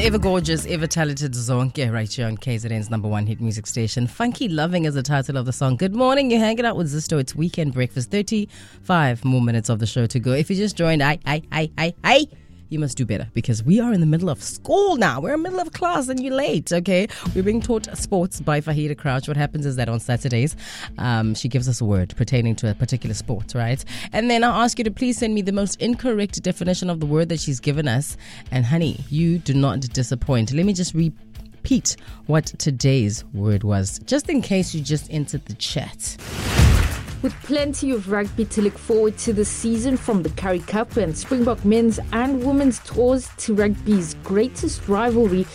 ever gorgeous, ever talented Zonke right here on KZN's number one hit music station. Funky Loving is the title of the song. Good morning, you're hanging out with Zisto. It's weekend breakfast. 35 more minutes of the show to go. If you just joined, you must do better because we are in the middle of school now. We're in the middle of class and you're late, okay? We're being taught sports by Fahida Crouch. What happens is that on Saturdays, she gives us a word pertaining to a particular sport, right? And then I'll ask you to please send me the most incorrect definition of the word that she's given us. And honey, you do not disappoint. Let me just repeat what today's word was, just in case you just entered the chat. With plenty of rugby to look forward to this season, from the Currie Cup and Springbok men's and women's tours to rugby's greatest rivalry,